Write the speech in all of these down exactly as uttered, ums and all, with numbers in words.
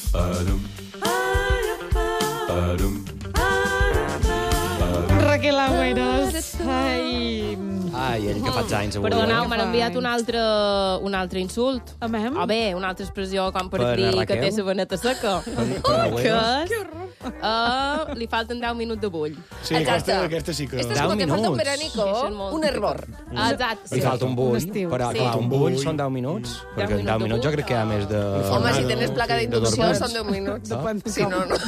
Raquel Agüeros. Ai... Ai, ell que faig anys avui. Perdoneu, m'han enviat un altre, un altre insult. A mi? O bé, una altra expressió com per, Per dir Raquel? que té la veneta seca. Per Que és... Uh, li falten deu minuts de bull. Sí, aquesta, aquesta sí que... Esto es deu como te falta un minuts. veranico, Sí, són molt. un hervor. Exacte. Li falta un bull, Un estiu. però Sí. clar, un bull bull. són deu minuts. Perquè en minuts deu de minuts jo bull, crec que hi ha o- més de... Home, si tens placa de d'inducció dormir. són deu minuts. Depèn de Si com. no, no.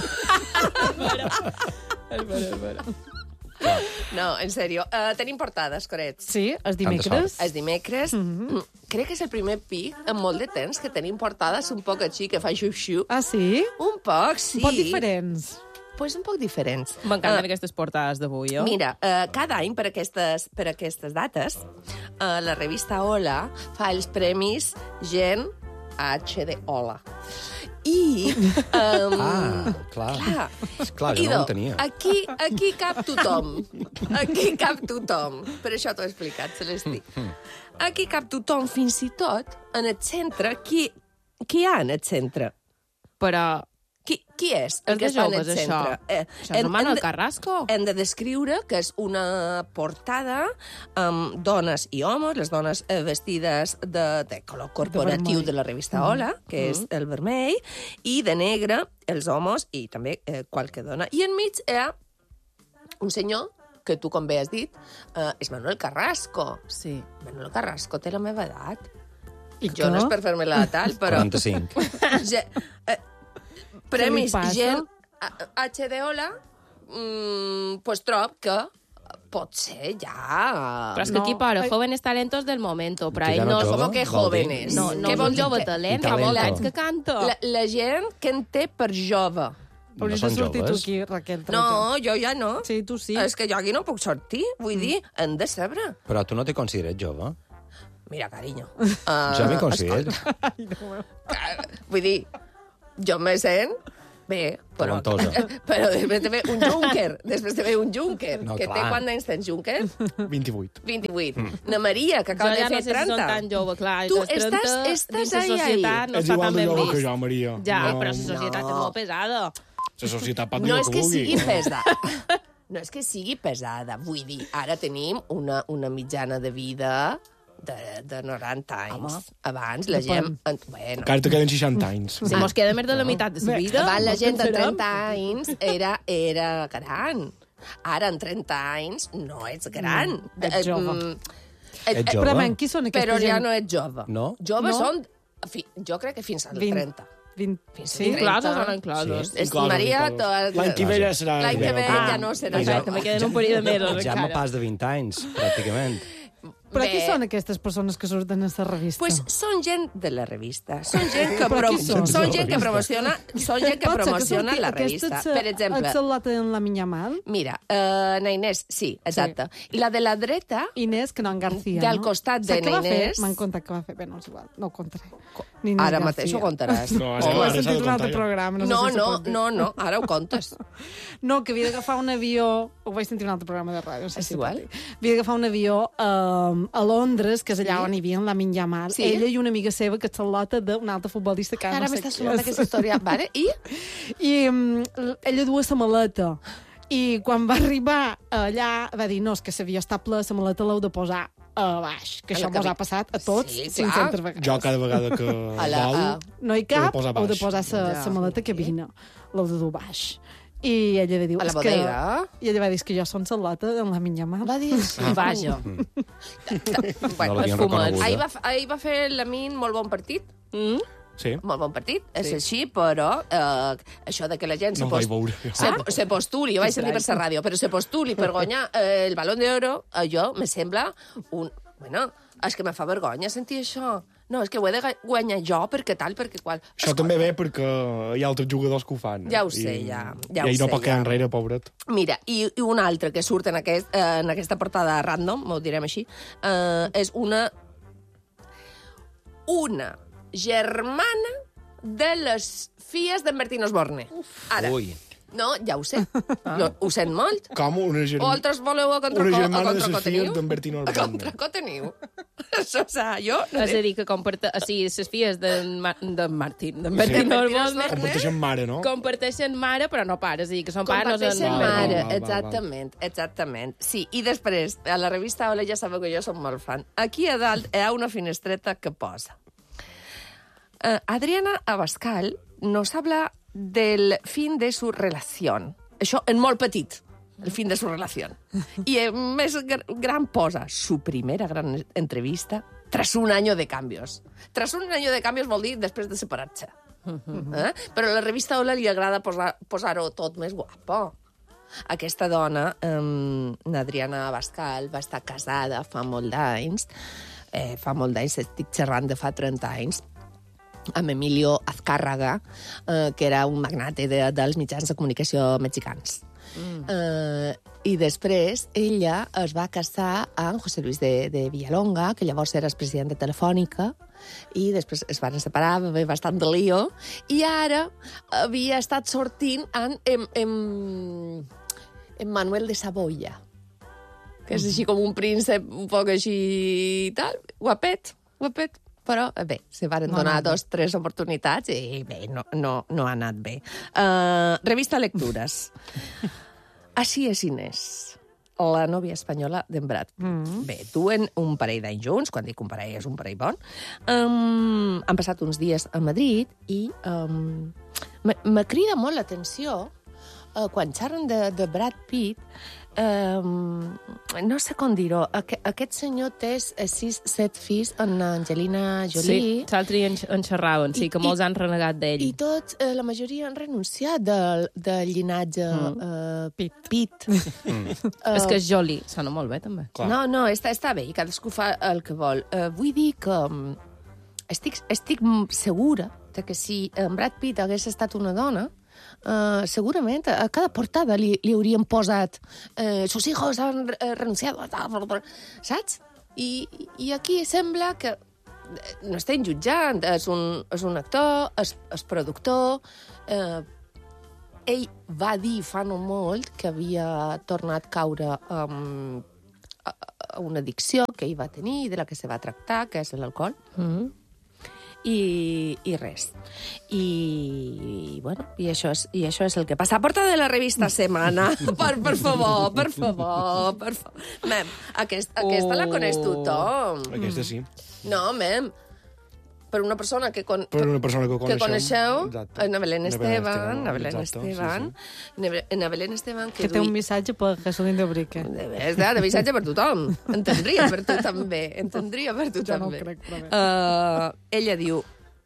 És vera, és vera. No, en sèrio. Uh, tenim portades, Corets. Sí, els dimecres. És dimecres. Mm, crec que és el primer pic en molt de temps que tenim portades un poc així, que fa xup-xup. Ah, sí? Un poc, sí. Un poc diferents. Pues un poc diferents. M'encanten Ah, aquestes portades d'avui, jo. Mira, uh, cada any per aquestes, per aquestes dates, uh, la revista Hola fa els premis Gent H de Hola. I... Um, Ah, clar. clar. Clar, jo no Idò, ho tenia. Aquí, aquí cap tothom. Aquí cap tothom. Per això t'ho he explicat, Celestí. Aquí cap tothom, fins i tot, en el centre. Qui, qui hi ha en el centre? Però Qui, qui és és el que de està en el joves, això. centre? Eh, Això és hem- el Manuel hem de- Carrasco. Hem de descriure que és una portada amb dones i homes, les dones eh, vestides de, de color corporatiu vermell. de la revista Hola, que és el vermell, i de negre els homes i també eh, qualque dona. I enmig hi ha un senyor que tu, com bé has dit, eh, és Manuel Carrasco. Sí. Manuel Carrasco té la meva edat. I Jo no és per fer-me la tal, però... quaranta-cinc. Ja, eh, premis passa? gent H de Hola, mm, pues trob que pot ser ja... Però és que No. aquí para Ai. jóvenes talentos del momento. Però Que ja ell no no... jove, Com que vol dir? jóvenes? No, no Què és vol un dir? jove Que- talent, I fa molts talento. anys que canta. La, la gent que en té per jove. No Hauries són de sortir tu joves. aquí, Raquel. No, jo ja no. Sí, tu sí. És que jo aquí no puc sortir. Vull dir, hem de saber. Però tu no te consideres jove? Mira, carinyo. Jo Uh, m'hi considero. Vull dir, jo me sent bé, però, Talentosa. però després te ve un Juncker. Després te ve un Juncker. No, que té clar. quants anys tens, Juncker? vint-i-vuit. vint-i-vuit. Na Maria, que Jo acaba de ja no fer sé si són trenta. tan jove, clar. Tu els trenta, estàs- estàs dins la ahí, ahí. societat no És està igual tan de ben jove vist. que jo, Maria. Ja, No, però la societat no. és molt pesada. La societat pot dir No el és que que vulgui. sigui pesada. No és que sigui pesada. Vull dir, ara tenim una, una mitjana de vida de, de noranta anys. Home. Abans la gent... En, bueno, Encara te queden seixanta anys. Si mos queda més de la meitat de la vida... abans la mos gent de pensarem. trenta anys era, era gran. Ara, en trenta anys, no ets gran. Mm, ets jove. Mm, et- Ets et- jove. Però, man, qui són aquesta Però ja gent? no ets jove. No? Joves No? són... Fi, jo crec que fins als Vint. trenta. vint... Fins Sí? als trenta. Inclosos o no inclosos? Sí. És Inclosos, Maria... inclosos. L'any que ve ja serà... L'any que ve Ah. ja no serà. Exacte, me queden un període de mesos Ja m'ha encara. pas de vint anys, pràcticament. Però qui Bé. són aquestes persones que surten a la revista? Pues són gent de la revista. Són gent que, Però pro qui són? són gent que promociona, són gent que Pot ser promociona surti la aquesta revista. et- Per exemple, Et salata en la minya mal? mira, uh, na Inés, sí, exacte. I la de la dreta, Inés, que no en García, Del no? costat de Saps què va fer? Inés? M'han contat que va fer. Bé, no és igual, no ho contaré. Ni Inés ara García. mateix ho contaràs. No, Oh, ara, ho he ara s'ha de sentit un altre contar ja. programa. No, No, sé si no, se pot dir. no, no, ara ho contes. No, que havia d'agafar un avió... Ho vaig sentir un altre programa de ràdio, no sé És si igual. pot dir. Havia d'agafar un avió um, a Londres, que és allà Sí. on hi havia la Lamin Yamal. Sí. Ella i una amiga seva, que és salota d'un altre futbolista que Ara no sé m'estàs qui sonant és. aquesta història. Vale? I? I um, ella duia la maleta. I quan va arribar allà, va dir, no, és que l'avió està ple, la maleta l'heu de posar a baix. Que A la això mos cabi- ha passat a tots Sí, cinc-centes clar. vegades. Jo cada vegada que A la- vol... a- No hi Heu de cap, posar heu de baix. posar la Ja. maleta cabina. L'heu de dur baix. I ella va dir... A la "És que-" bodega? I ella va dir, "És que jo som salota en la minya mà. Va dir... Vaja. No Bueno, l'havien esfumat. reconeguda. ahir va, f- ahir va fer la Min molt bon partit. Mm? Sí. Molt bon partit, és així, però eh, això de que la gent No se, el vaig post... veure. se, se postuli, jo vaig sentir per la ràdio, però se postuli per guanyar eh, el Balón d'Oro, allò me sembla un... Bueno, és que me fa vergonya sentir això. No, és que ho he de ga- guanyar jo perquè tal, perquè qual. Això també ve perquè hi ha altres jugadors que ho fan. Ja ho sé, ja, ja ho I ell no sé, pot quedar ja. enrere, pobret. Mira, i, i un altre que surt en, aquest, eh, en aquesta portada random, ho direm així, eh, és una... Una germana de les filles d'en Bertín Osborne. Ara, Ui. No, ja ho sé. Ah. Ho sent molt. Com una O germana... altres voleu a Una contracó, a germana de contracó les filles teniu? d'en Bertino A Alberne. contracó teniu. Això, o sea, jo... No És sé. a dir, que comparte... o sigui, les filles d'en Ma... de Martín, d'en Sí. Bertino Bertino Alberne, Comparteixen mare, no? comparteixen mare, però no pares. És a dir, que són pares... Comparteixen en... Val, val, mare, val, val, exactament, exactament. Sí, i després, a la revista Hola, ja sabeu que jo som molt fan. Aquí a dalt hi ha una finestreta que posa. Uh, Adriana Abascal nos habla del fin de su relación. Això en molt petit, el fin de su relación. I en més gr gran posa su primera gran entrevista tras un año de cambios. Tras un año de cambios vol dir després de separar-se. Eh? Però a la revista Hola li agrada posar- posar-ho tot més guapo. Aquesta dona, um, Adriana Abascal, va estar casada fa molt d'anys, eh, fa molt d'anys, estic xerrant de fa trenta anys, amb Emilio Azcárraga, eh, que era un magnate de, dels mitjans de comunicació mexicans. Mm. Eh, I després ella es va casar amb José Luis de, de Villalonga, que llavors era president de Telefònica, i després es van separar, va haver bastant de lío, i ara havia estat sortint amb, amb, amb, amb Manuel de Saboya, que és així com un príncep un poc així tal, guapet, guapet, però bé, se van No ha donar anat bé. dos, tres oportunitats i bé, no, no, no ha anat bé. Uh, revista Lectures. Així és Inés, la nòvia espanyola d'en Brad. Mm. Bé, duen un parell d'anys junts, quan dic un parell és un parell bon. Um, han passat uns dies a Madrid i um, me crida molt l'atenció uh, quan xerren de, de Brad Pitt. Um, no sé com dir-ho. Aqu aquest senyor té sis, set fills amb Angelina Sí, Jolie. l'altre dia en, en xerraven, sí, I- que molts i- han renegat d'ell. I tots, eh, la majoria han renunciat del, del llinatge mm. eh, Pitt. Pitt. Mm. Uh, És que és Jolie, sona molt bé, també. Clar. No, no, està, està bé, i cadascú fa el que vol. Uh, vull dir que um, estic, estic segura de que si en Brad Pitt hagués estat una dona, uh, segurament a cada portada li, li haurien posat uh, sus hijos han uh, renunciado, saps? I, I aquí sembla que no estem jutjant, és un, és un actor, és, és productor, eh, ell va dir fa no molt que havia tornat a caure um, a, a una addicció que ell va tenir i de la que se va tractar, que és l'alcohol. Mm. I, i res. I, bueno, i això, és, i això és el que passa. A porta de la revista Semana. Per, per favor, per favor, per favor. Mem, aquest, aquesta la coneix tothom. Aquesta sí. No, mem, per una persona que... Con... Per una persona que que coneixem. coneixeu, Exacte. na Belén Esteban, na Belén exacte, Esteban, sí, na Belén Esteban, que, Que té un duia- missatge per Jesulín de Brique. de ves, de, de missatge per tothom. Entendria per tu també. Entendria per tu Jo no ho també. crec, però bé. Uh, ella diu...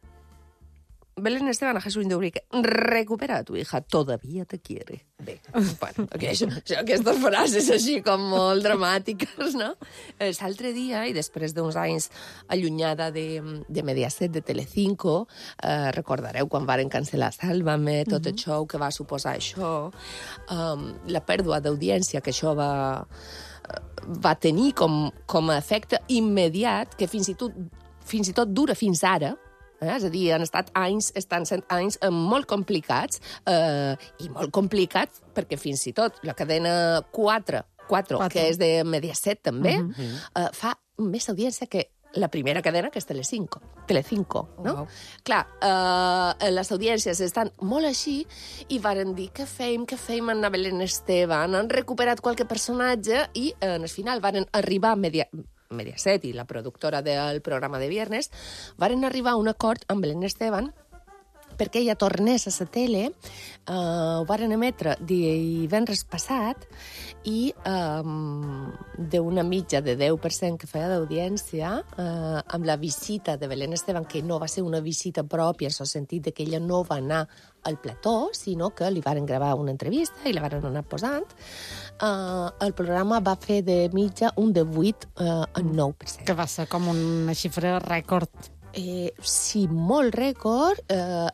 Belén Esteban a Jesús de Ubrique, recupera a tu hija, todavía te quiere. Bé, bueno, okay, això, això, aquestes frases així com molt dramàtiques, no? L'altre dia, i després d'uns anys allunyada de, de Mediaset, de Telecinco, eh, recordareu quan varen cancel·lar Sálvame, tot uh -huh. això que va suposar això, um, la pèrdua d'audiència que això va, va tenir com, com a efecte immediat, que fins i tot, fins i tot dura fins ara. Eh? És a dir, han estat anys, estan sent anys eh, molt complicats, eh, i molt complicats perquè fins i tot la cadena quatre, quatre, Quatre. que és de Mediaset també, Mhm. eh, fa més audiència que la primera cadena, que és Telecinco. Telecinco, no? Wow. Clar, eh, les audiències estan molt així i varen dir què feim, què feim amb la Belén Esteban, han recuperat qualque personatge i eh, al final varen arribar a Media... Mediaset i la productora del programa de viernes, varen arribar a un acord amb Belén Esteban perquè ella tornés a la tele, eh, ho varen emetre divendres passat i eh, d'una mitja de deu per cent que feia d'audiència, eh, amb la visita de Belén Esteban, que no va ser una visita pròpia, en el sentit de que ella no va anar al plató, sinó que li varen gravar una entrevista i la varen anar posant, eh, el programa va fer de mitja un de vuit a eh, nou per cent. Que va ser com una xifra rècord. Eh, sí, molt rècord, eh,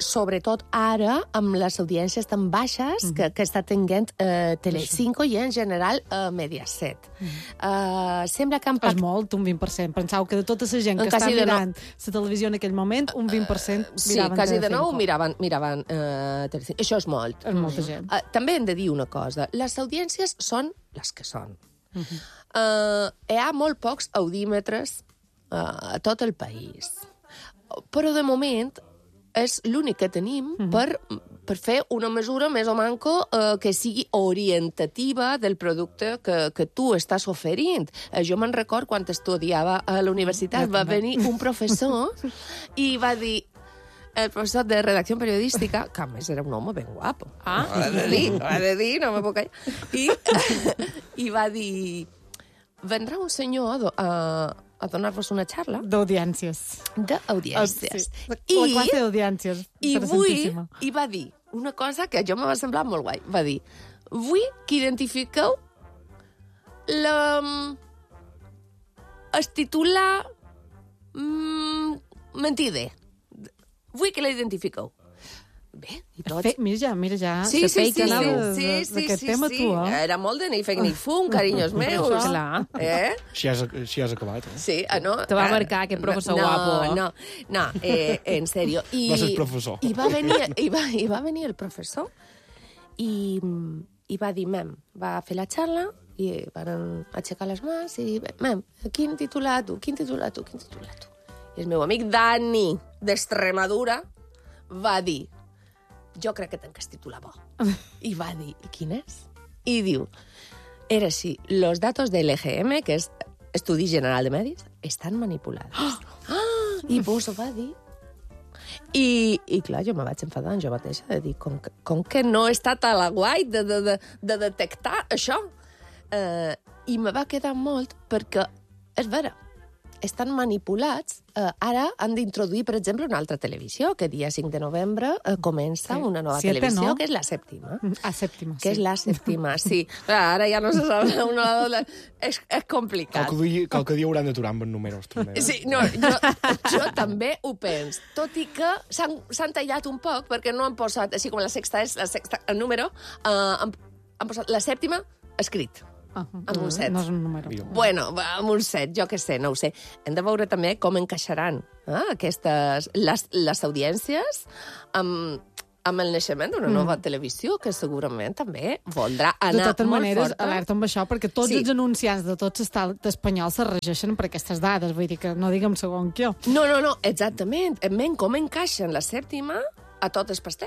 sobretot ara, amb les audiències tan baixes que, que està tenint eh, Telecinco i, en general, eh, Mediaset. Eh, sembla que han És molt, un vint per cent. Pensau que de tota la gent que està Quasi de mirant la televisió en aquell moment, un vint per cent Sí, miraven quasi de nou Telecinco. miraven, miraven eh, Telecinco. Això és molt. És molta gent. Uh, també hem de dir una cosa. Les audiències són les que són. Uh -huh. uh, hi ha molt pocs audímetres uh, a tot el país. Però, de moment, és l'únic que tenim uh -huh. per, per fer una mesura més o manco uh, que sigui orientativa del producte que, que tu estàs oferint. Uh, jo me'n record quan estudiava a la universitat, va venir un professor i va dir... El professor de redacció periodística, que a més era un home ben guapo. Ah. Ho he de dir, ho he de dir, no me puc callar. I, i va dir, vendrà un senyor a, do, a, a donar-vos una xarla D'audiències. d'audiències. La I, classe d'audiències. i, vull, interessantíssima. I va dir una cosa que a jo me va semblar molt guai. Va dir, vull que identifiqueu la... es titula mm, Mentider. Vull que la identifiqueu. Bé, i tots... Fe, mira ja, mira ja. Sí, se sí, fake sí, anava sí, de- sí, d'aquest sí, tema, sí. tu, eh? Era molt de ni fake ni fum, carinyos meus. Clar. Eh? Si has, si has acabat, eh? Sí, ah, no? Te va Ah, marcar aquest professor no, guapo. No, no, eh, en sèrio. I, Va ser el professor. I va venir, i va, i va venir el professor i, i va dir, mem, va fer la xarla i van aixecar les mans i, mem, quin titular tu, quin titular tu, quin titular tu. I el meu amic Dani, d'Extremadura, va dir, jo crec que tenc que titular bo. I va dir, i quin és? I diu, era així, los datos del E G M, que és Estudi General de Medis, estan manipulats. Ah! I vos ho va dir. I, I clar, jo me vaig enfadar jo mateixa de dir, com que, com que no he estat a la guai de, de, de, de detectar això? Uh, I me va quedar molt perquè, és vera, estan manipulats. Uh, ara han d'introduir, per exemple, una altra televisió, que dia cinc de novembre uh, comença Sí. una nova Siete, televisió, no? que és la sèptima. A sèptima, Que sí. és la sèptima, sí. Clar, ara ja no se sap una o la doble. És, és complicat. Qualque dia, qualque dia hauran d'aturar amb els números, també. Sí, no, jo, jo també ho penso. Tot i que s'han s'han tallat un poc, perquè no han posat, així com la sexta és la sexta, el número, uh, han, han posat la sèptima escrit. Ah, amb un set. No és un número. Mira. Bueno, va, amb un set, jo què sé, no ho sé. Hem de veure també com encaixaran eh, aquestes, les, les audiències amb, amb el naixement d'una Mm. nova televisió, que segurament també voldrà De anar totes molt maneres, forta. alerta amb això, perquè tots Sí. els anunciants de tot l'estat espanyol se regeixen per aquestes dades. Vull dir que no diguem segon que jo. No, no, no, exactament. Men, com encaixen la sèptima a tot el pastell.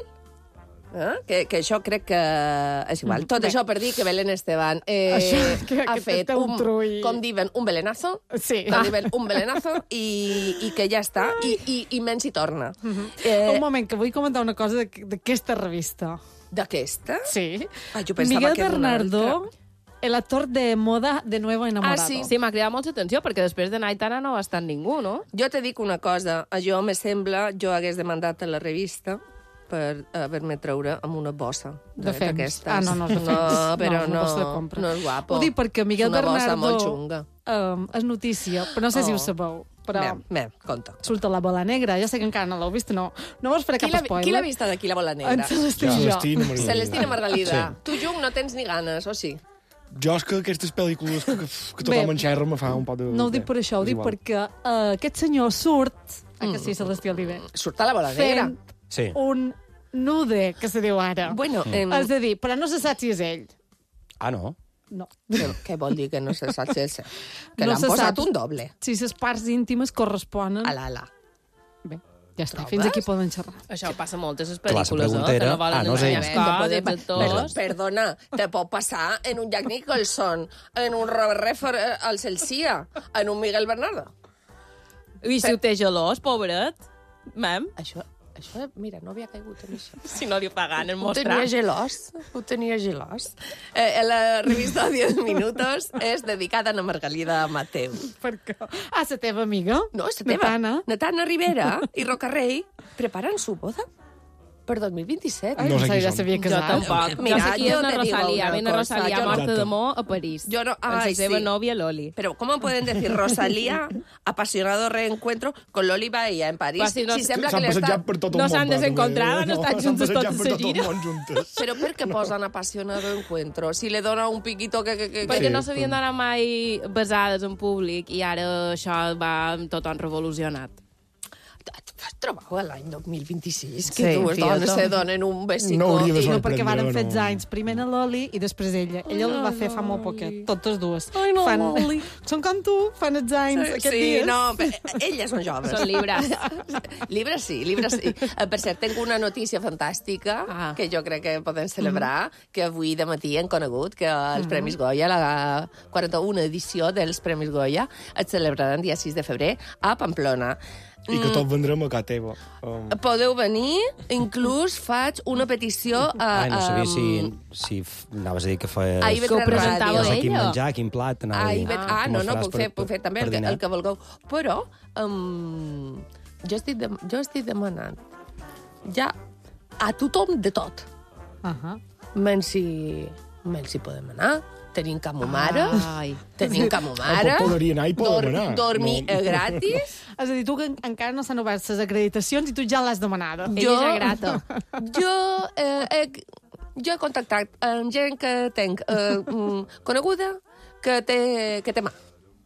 Eh? Que, que això crec que és igual. Tot Bé. això per dir que Belén Esteban eh, Això, que ha aquest fet té un un, trull. com diuen, un belenazo. Sí. Com diuen, un belenazo i, i que ja està. I, i, i menys hi torna. Un eh, moment, que vull comentar una cosa de- d'aquesta revista. D'aquesta? Sí. Ah, jo pensava Miguel que era una Bernardo, altra. el actor de moda de Nuevo Enamorado. Ah, sí, Sí, m'ha cridat molta atenció, perquè després de Naitana no va estar ningú, no? Jo te dic una cosa. A jo me sembla, jo hagués demandat a la revista per haver-me treure amb una bossa. De fems. d'aquestes. Ah, no, no és de fems. No, però No, una no, bossa de compra. no és guapo. Ho dic perquè Miguel és una bossa Bernardo molt xunga. um, és notícia, però no sé si Oh. ho sabeu. Però Mem, mem, conta. surt a la bola negra. Ja sé que encara no l'heu vist, no. No vos faré Qui cap l'ha spoiler. qui l'ha vista d'aquí, la bola En negra? Celestí i jo. Celestina Margalida. Celestina Margalida. Tu, Jung, no tens ni ganes, o sí? Jo és que aquestes pel·lícules que, que, que tothom Bé, enxerra me fa un poc de... No ho dic per això, ho és dic igual. perquè uh, aquest senyor surt, ah, Mm. que sí, Celestí Oliver, Surt a la bola negra. fent Sí. un nude, que se diu ara. Bueno, em, És a dir, però no se sap si és ell. Ah, no? No. què, què vol dir que no se sap si és? Que No l'han se posat sap. un doble. Si les parts íntimes corresponen... Ala, ala. Bé, ja està, Trobes? fins aquí poden xerrar. Això passa moltes les Clar, la pel·lícules, pregunta eh? era, Que no volen ah, no és ensenyar ell. els coses, Poder- els actors. Perdona, te pot passar en un Jack Nicholson, en un Robert Redford eh, al Celsia, en un Miguel Bernardo. I si ho té gelós, pobret, mem, Això, això, mira, no havia caigut en això. si no li pagant el Ho mostrar. tenia gelós, ho tenia gelós. Eh, la revista diez minutos és dedicada a Ana Margalida Mateu. Perquè... Ah, la teva amiga? No, és la teva. Natana. Natana Rivera i Rocarrey preparen su boda. Per dos mil vint-i-set? Ai, No sé no qui ja són. s'havia Jo casat. tampoc. Mira, jo sé qui jo és la te digo Rosalía. una Ven a cosa, Rosalía jo no- morta Exacte. d'amor a París. Yo no, Amb ay, la seva sí. nòvia Loli. Pero ¿cómo pueden decir Rosalía, apasionado reencuentro con Loli Bahía en París? Però si no- si sembla que S'han li està... passejat per tot el No món. s'han però, també. desencontrado, han estat s'han juntes passejat tota per la tot el gira. món juntes. Però per què posen apasionado encuentro? Si le dona un piquito que... que, que, que... Perquè Sí, no s'havien d'anar mai besades en públic i ara això va tothom revolucionat. Fas treball a l'any dos mil vint-i-sis, que Sí, dues fíjate. dones se donen un besico. No hauria de i- ser. No, perquè varen Sorprendre, fer no. anys. Primer a Loli i després ella. Ella el va fer fa molt poquet, totes dues. Ai, no, Loli. Són com tu, fan els anys aquest sí, dia. no, però elles són joves. Són llibres. Llibres sí, llibres sí. Eh, Per cert, tinc una notícia fantàstica Ah. que jo crec que podem celebrar, que avui de matí hem conegut que els Premis Goya, la quaranta-una edició dels Premis Goya, es celebraran el dia sis de febrer a Pamplona. I que tots vendrem a casa teva. Um, Podeu venir, inclús faig una petició a... Ai, no sabia a- si, si f- anaves a dir que feies... A I V Que ho tres presentava Ràdio. No sé quin ella. menjar, quin plat, anava a Ah, dir. I V... Com ah ho no, no, faràs puc per- fer, puc fer també per el que, dinar? el que vulgueu. Però um, jo, estic de, jo estic demanant ja a tothom de tot. Ahà. Menys si, menys si podem anar. Tenim camomare. Ai. Tenim camomare. Ah, podria anar i podem anar. Dormir No. no. gratis. És a dir, tu que en- encara no s'han obert les acreditacions i tu ja l'has demanada. Ella és grata. Jo, eh, he, jo he contactat amb gent que tenc eh, mm, coneguda que té, que té mà.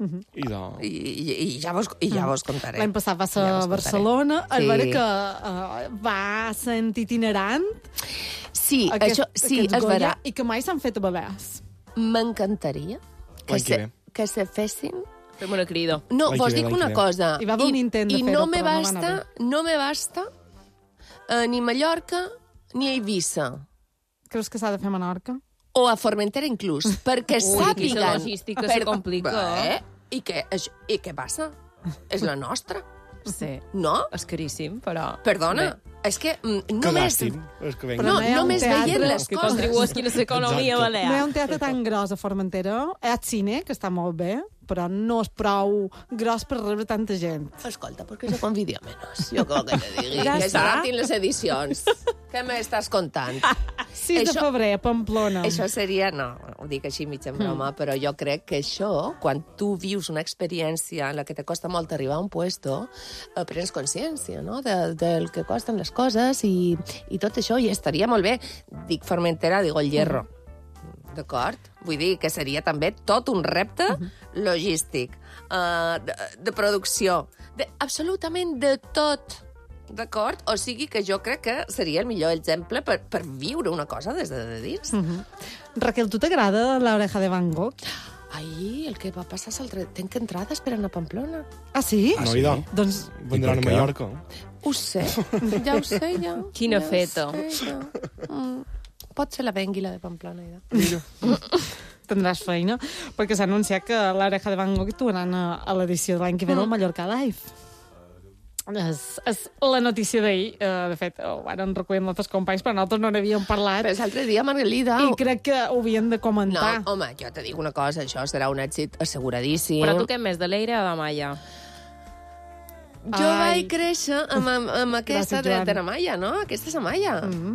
I de... I, i, i, ja, vos, i ja vos contaré. L'any passat va ser Ja a vos contaré. Barcelona. Sí. Sí. A veure que uh, va sent itinerant. Sí, Aquest, això, sí, aquests es Goya, verà. I que mai s'han fet a Balears. M'encantaria que, L'any que se, ve. que se fessin... Fem una crido. No, L'any vos que ve, dic l'any una que ve. cosa. Hi va haver un intent de i fer-ho, no me però no va anar basta, no me basta eh, ni Mallorca ni a Eivissa. Creus que s'ha de fer a Menorca? O a Formentera inclús, perquè Ui, aquí sàpiguen... la logística se complica. Bé, i, què, això- I què passa? És la nostra, Sí. no? És caríssim, però... Perdona, Bé. és que mm, Que només... gastin. És que Però venga. No, no hi ha un només teatre veient les Que coses. contribueixin a l'economia Exacte. No hi ha balear. un teatre tan gros a Formentera. Hi ha cine, que està molt bé, però no és prou gros per rebre tanta gent. Escolta, ¿por qué se convidia menos? Jo com que te digui, Ja que està. s'adaptin les edicions. Què m'estàs contant? sis de Això- febrer, a Pamplona. Això seria, no, ho dic així mig en broma, mm. però jo crec que això, quan tu vius una experiència en la que te costa molt arribar a un puesto, eh, prens consciència, no?, de, del que costen les coses i, i tot això, i estaria molt bé. Dic Formentera, digo el Hierro. Mm. D'acord? Vull dir que seria també tot un repte logístic, uh, de, de producció, de, absolutament de tot. D'acord? O sigui que jo crec que seria el millor exemple per, per viure una cosa des de dins. Mm -hmm. Raquel, tu t'agrada l'oreja de Van Gogh? Ai, el que va passar l'altre... Tenc entrades per anar a Pamplona. Ah, sí? Ah, No, sí? i de. Doncs Vendran a I per què? Mallorca. Ho sé, ja ho sé, ja. Quina ja ho feta. sé, ja. Mm. Pot ser la vengui, la de Pamplona, ja. Mira. tindràs feina, perquè s'ha anunciat que l'oreja de Van Gogh tornaran a, a l'edició de l'any que ve del Mallorca Live. És, és la notícia d'ahir. Uh, de fet, ho van recollint altres companys, però nosaltres no n'havíem parlat. Però l'altre dia, Margalida... I crec que ho havien de No, comentar. home, jo te dic una cosa, això serà un èxit asseguradíssim. Però tu què més, de l'Eire o de Maya? Jo Ai. vaig créixer amb, amb, amb aquesta Gràcies, de, Joan. de la Maya, no? Aquesta és la Maya. Mm.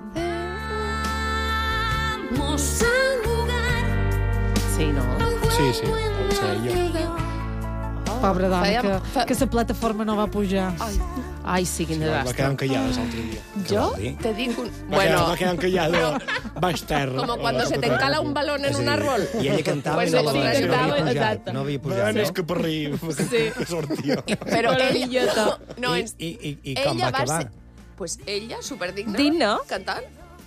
Sí, no? Sí, sí, ho sé jo. Pobra dona, Fèiem- que, fe- que la plataforma no va pujar. Ai, Ai, sí, quin Va, va desastre. quedar encallada l'altre dia. jo vol dir? te dic un... Va, quedar, va quedar encallada baix terra. Como cuando se te encala un balón en És a un dir, árbol. I ella cantava Pues i no, sí, no, cantava, havia pujat, exacte. no havia pujat. Bueno, és No? que per arriba Sí. que sortia. Però Però ella... Guilleta. No, I, ens... i, i, I com ella va acabar? Ser... Pues ella, superdigna. Digna. Cantant.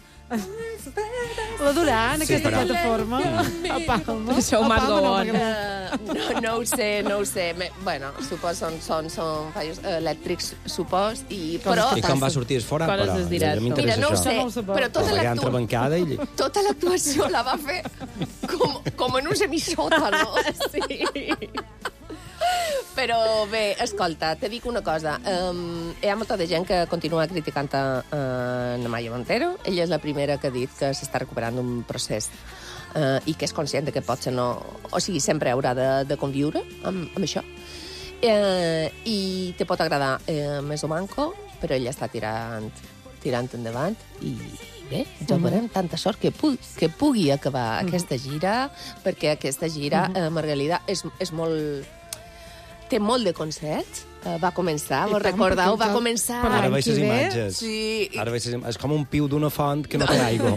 La Duran, Sí, aquesta però- plataforma, a Palma. Això ho A marca Palma no bon. m'agrada. Uh, no, no ho sé, no ho sé. Me, bueno, supos són, són, són fallos elèctrics, supos, i, però... I com va sortir fora? Coses Però, del directe. ja m'interessa Mira, no ho això. sé, No ho sé, però tota Com va quedar l'actu- entrebancada i... tota l'actuació la va fer com, com en un semisòtano. Sí. Però bé, escolta, te dic una cosa. Um, hi ha molta de gent que continua criticant a, a Maya Montero. Ella és la primera que ha dit que s'està recuperant d'un procés uh, i que és conscient de que potser no... O sigui, sempre haurà de, de conviure amb, amb això. Uh, I te pot agradar uh, més o manco, però ella està tirant tirant endavant, i bé, ja mm. veurem tanta sort que, pu que pugui acabar mm. aquesta gira, perquè aquesta gira, mm. eh, Margalida, és, és molt... té molt de concerts. Uh, va començar, vos recordeu? Va començar... Ara veig les imatges. Sí. Ara veig les imatges. És com un piu d'una font que no té aigua.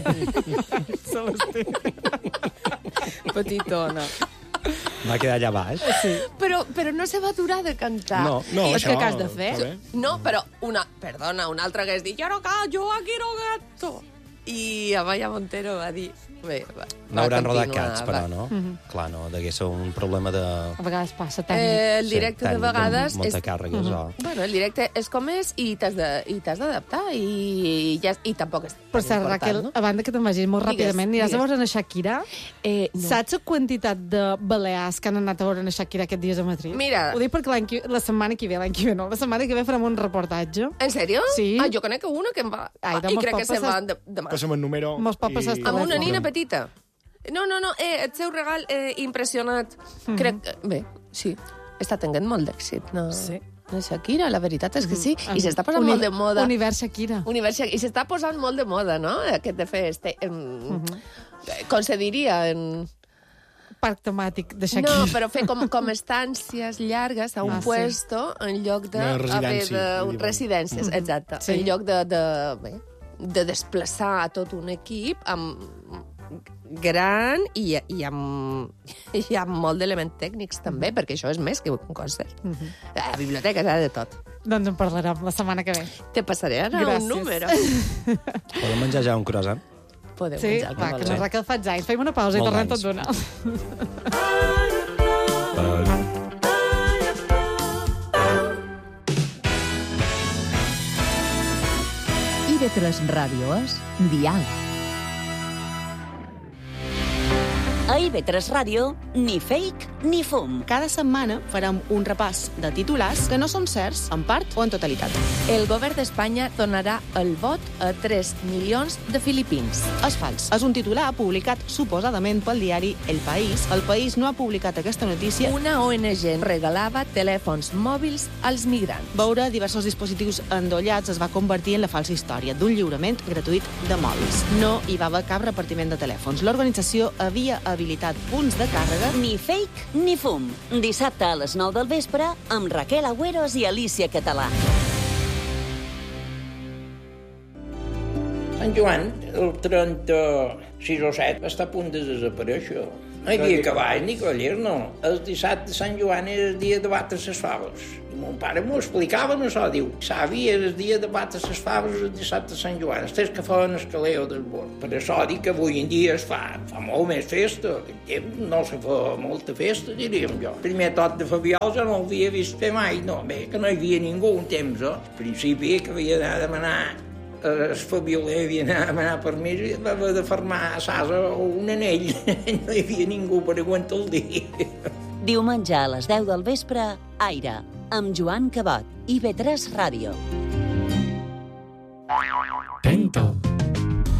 Petitona. Va quedar allà baix. Sí. Però, però no se va aturar de cantar. No, no, I això... què has de fer? No, però una... Perdona, una altra hagués dit, yo no callo, aquí no gato. I Amaya Montero va dir... Bé, va, no hauran rodat continuar, cats, però, va. no? Mm -hmm. Clar, no, degué ser un problema de... A vegades passa tècnic. Eh, el directe sí, de vegades... Molta és... càrrega, mm -hmm. Bueno, el directe és com és i t'has d'adaptar i, i, ja, i tampoc és Per cert, Raquel, no? a banda que te'n vagis molt Digues, ràpidament, aniràs digues. a veure a Shakira? Eh, no. Saps la quantitat de balears que han anat a veure a Shakira aquest dies a Madrid? Mira. Ho dic perquè l'any que, la setmana que ve, l'any que ve no, la setmana que ve farem un reportatge. En sèrio? Sí. Ah, jo conec que una que em va... Ai, ah, de I mos crec pot que se'n passar- van de, demà. Passa'm el número... Mos pot passar i- el Amb una telèfon. nina petita. No, no, no, eh, el seu regal eh, impressionat. Mm -hmm. Crec que... Bé, sí, està tenint molt d'èxit, no? Sí. No, Shakira, la veritat és que sí. I s'està posant Uni molt de moda. Univers Shakira. Univers, I s'està posant molt de moda, no? Aquest de fer... Este, em, mm -hmm. Com se diria? En... Parc temàtic de Shakira. No, però fer com, com estàncies llargues a un Ah, sí. puesto en lloc de... Una haver residència, de vull dir, residències, exacte. Sí. En lloc de, de, bé, de desplaçar a tot un equip amb gran i, i, amb, i amb molt d'elements tècnics també, perquè això és més que un concert. Uh -huh. A la biblioteca hi ha de tot. Doncs en parlarem la setmana que ve. Te passaré ara Gràcies. un número. Podem menjar ja un croissant? Podeu Sí, menjar el va, que vosaltres. no, Raquel, faig anys. Fem una pausa Molt i tornem d'anys. tot d'una. I V tres Ràdio és Dial. A I V tres Ràdio, ni fake ni fum. Cada setmana farem un repàs de titulars que no són certs, en part o en totalitat. El govern d'Espanya donarà el vot a tres milions de filipins. És fals. És un titular publicat suposadament pel diari El País. El País no ha publicat aquesta notícia. Una O N G regalava telèfons mòbils als migrants. Veure diversos dispositius endollats es va convertir en la falsa història d'un lliurament gratuït de mòbils. No hi va haver cap repartiment de telèfons. L'organització havia habilitat punts de càrrega. Ni fake ni fum. Dissabte a les nou del vespre amb Raquel Agüeros i Alicia Català. Sant Joan, el trenta-sis o set, està a punt de desaparèixer. No hi havia cavall ni cavallers, no. El dissabte de Sant Joan era el dia de batre les faves. I mon pare m'ho explicava, no això, diu, savi, era el dia de batre les faves el dissabte de Sant Joan, els tres que feien el caleo del bord. Per això dic que avui en dia es fa, fa molt més festa. Aquell temps no se fa molta festa, diríem jo. El primer tot de Fabiol jo no l'havia vist fer mai, no, bé, que no hi havia ningú un temps, eh? Al principi que havia d'anar a demanar el Fabioler havia d'anar a demanar permís i va haver de fermar a Sasa un anell. No hi havia ningú per aguantar el dia. Diumenge a les deu del vespre, Aire, amb Joan Cabot, I V tres Ràdio.